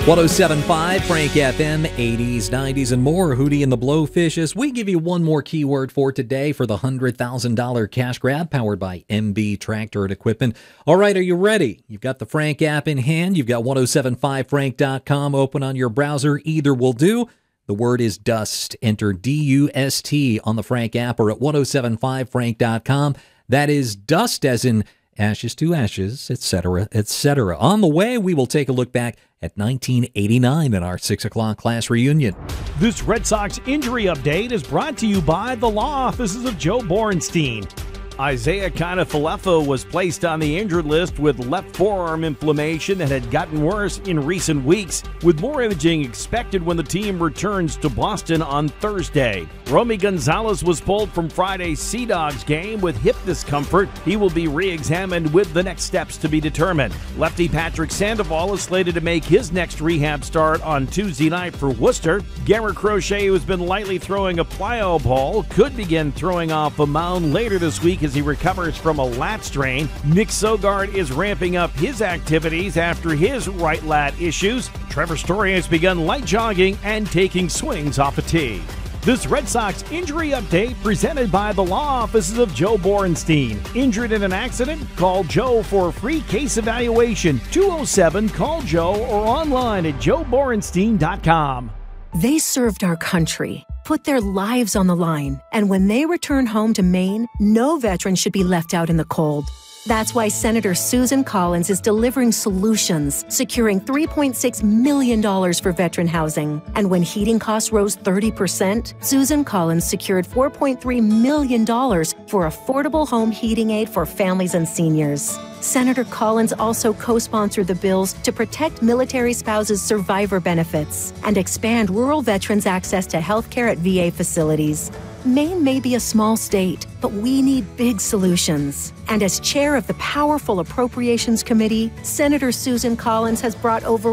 107.5 Frank FM, 80s, 90s, and more. Hootie and the Blowfishes. We give you one more keyword for today for the $100,000 cash grab powered by MB Tractor and Equipment. All right, are you ready? You've got the Frank app in hand. You've got 1075frank.com open on your browser. Either will do. The word is dust. Enter D-U-S-T on the Frank app or at 1075frank.com. That is dust as in ashes to ashes, etc., etc. On the way, we will take a look back at 1989 in our 6 o'clock class reunion. This Red Sox injury update is brought to you by the law offices of Joe Borenstein. Isaiah Kiner-Falefa was placed on the injured list with left forearm inflammation that had gotten worse in recent weeks, with more imaging expected when the team returns to Boston on Thursday. Romy Gonzalez was pulled from Friday's Sea Dogs game with hip discomfort. He will be re-examined with the next steps to be determined. Lefty Patrick Sandoval is slated to make his next rehab start on Tuesday night for Worcester. Garrett Crochet, who has been lightly throwing a plyo ball, could begin throwing off a mound later this week as he recovers from a lat strain. Nick Sogard is ramping up his activities after his right lat issues. Trevor Story has begun light jogging and taking swings off a tee. This Red Sox injury update presented by the law offices of Joe Borenstein. Injured in an accident? Call Joe for a free case evaluation. 207-CALL-JOE or online at joeborenstein.com. They served our country, put their lives on the line, and when they return home to Maine, no veteran should be left out in the cold. That's why Senator Susan Collins is delivering solutions, securing $3.6 million for veteran housing. And when heating costs rose 30%, Susan Collins secured $4.3 million for affordable home heating aid for families and seniors. Senator Collins also co-sponsored the bills to protect military spouses' survivor benefits and expand rural veterans' access to health care at VA facilities. Maine may be a small state, but we need big solutions. And as chair of the powerful Appropriations Committee, Senator Susan Collins has brought over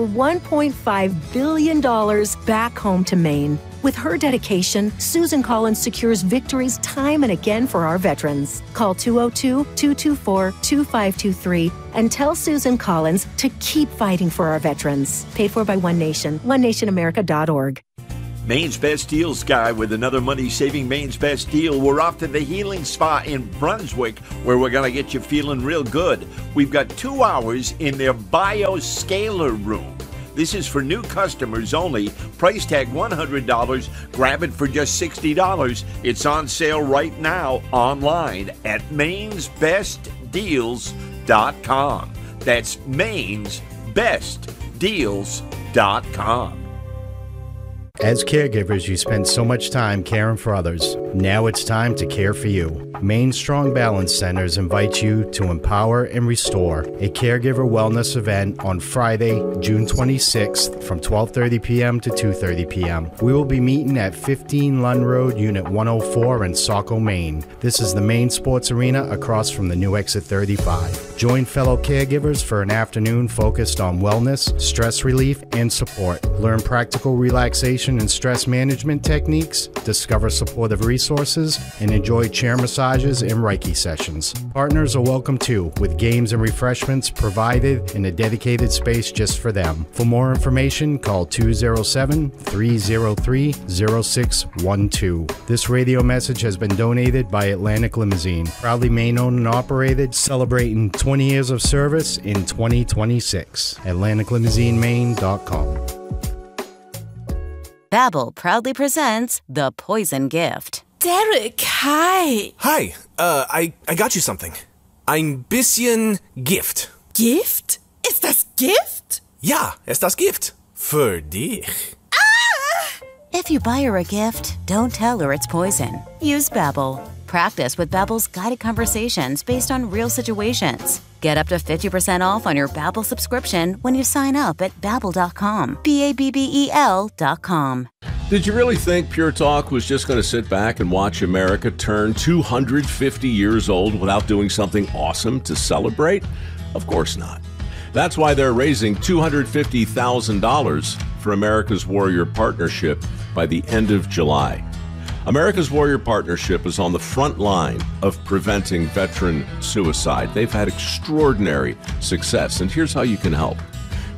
$1.5 billion back home to Maine. With her dedication, Susan Collins secures victories time and again for our veterans. Call 202-224-2523 and tell Susan Collins to keep fighting for our veterans. Paid for by One Nation, onenationamerica.org. Maine's Best Deals guy with another money-saving Maine's Best Deal. We're off to the Healing Spa in Brunswick, where we're going to get you feeling real good. We've got 2 hours in their BioScaler room. This is for new customers only. Price tag $100. Grab it for just $60. It's on sale right now online at mainsbestdeals.com. That's mainsbestdeals.com. As caregivers, you spend so much time caring for others. Now it's time to care for you. Maine Strong Balance Centers invites you to Empower and Restore, a caregiver wellness event on Friday, June 26th from 12:30 p.m. to 2:30 p.m. We will be meeting at 15 Lund Road, Unit 104 in Saco, Maine. This is the Maine Sports Arena across from the new Exit 35. Join fellow caregivers for an afternoon focused on wellness, stress relief, and support. Learn practical relaxation and stress management techniques, discover supportive resources, and enjoy chair massages and Reiki sessions. Partners are welcome too, with games and refreshments provided in a dedicated space just for them. For more information, call 207-303-0612. This radio message has been donated by Atlantic Limousine, proudly Maine-owned and operated, celebrating 20 years of service in 2026. AtlanticLimousineMaine.com. Babbel proudly presents The Poison Gift. Derek, hi. Hi, I got you something. Ein bisschen Gift. Gift? Ist das Gift? Ja, ist das Gift. Für dich. Ah! If you buy her a gift, don't tell her it's poison. Use Babbel. Practice with Babbel's guided conversations based on real situations. Get up to 50% off on your Babbel subscription when you sign up at Babbel.com. Babbel.com. Did you really think Pure Talk was just going to sit back and watch America turn 250 years old without doing something awesome to celebrate? Of course not. That's why they're raising $250,000 for America's Warrior Partnership by the end of July. America's Warrior Partnership is on the front line of preventing veteran suicide. They've had extraordinary success, and here's how you can help.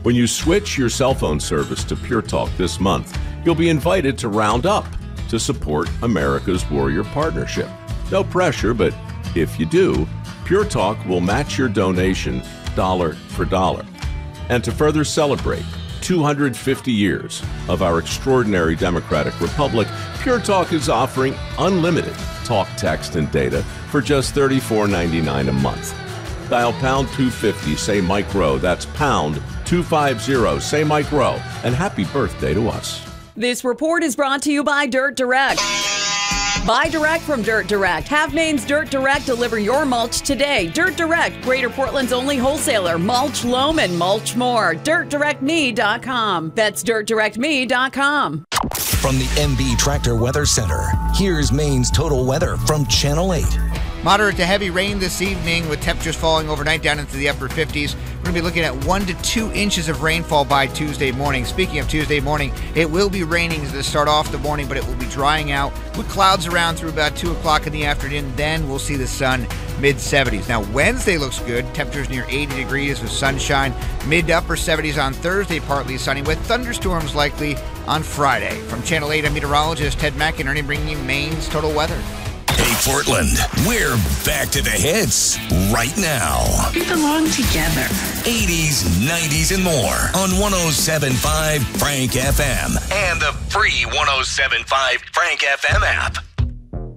When you switch your cell phone service to Pure Talk this month, you'll be invited to round up to support America's Warrior Partnership. No pressure, but if you do, Pure Talk will match your donation dollar for dollar. And to further celebrate 250 years of our extraordinary democratic republic, Pure Talk is offering unlimited talk, text, and data for just $34.99 a month. Dial pound 250, say Mike Rowe. That's pound 250, say Mike Rowe. And happy birthday to us. This report is brought to you by Dirt Direct. Buy direct from Dirt Direct. Have Maine's Dirt Direct deliver your mulch today. Dirt Direct, Greater Portland's only wholesaler. Mulch, loam, and mulch more. DirtDirectMe.com. That's DirtDirectMe.com. From the MB Tractor Weather Center, here's Maine's total weather from Channel 8. Moderate to heavy rain this evening with temperatures falling overnight down into the upper 50s. We're going to be looking at 1 to 2 inches of rainfall by Tuesday morning. Speaking of Tuesday morning, it will be raining to start off the morning, but it will be drying out with clouds around through about 2 o'clock in the afternoon. Then we'll see the sun mid-70s. Now, Wednesday looks good. Temperatures near 80 degrees with sunshine. Mid to upper 70s on Thursday, partly sunny with thunderstorms likely on Friday. From Channel 8, I'm meteorologist Ted McInerney bringing you Maine's total weather. Hey, Portland, we're back to the hits right now. We belong together. 80s, 90s, and more on 107.5 Frank FM and the free 107.5 Frank FM app.